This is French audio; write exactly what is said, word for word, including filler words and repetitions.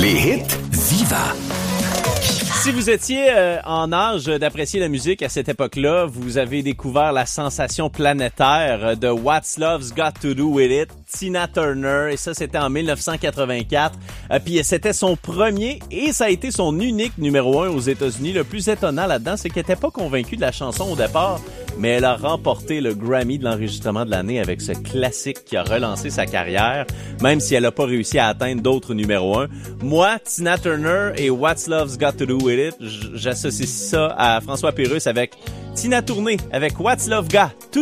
Les hits Viva. Si vous étiez euh, en âge d'apprécier la musique à cette époque-là, vous avez découvert la sensation planétaire de What's Love's Got to Do With It, Tina Turner, et ça c'était en dix-neuf cent quatre-vingt-quatre. Euh, puis c'était son premier et ça a été son unique numéro un aux États-Unis. Le plus étonnant là-dedans, c'est qu'elle n'était pas convaincue de la chanson au départ, mais elle a remporté le Grammy de l'enregistrement de l'année avec ce classique qui a relancé sa carrière, même si elle n'a pas réussi à atteindre d'autres numéros un. Moi, Tina Turner et What's Love's Got to Do With It, j'associe ça à François Pérusse avec Tina Tournée avec What's Love Got to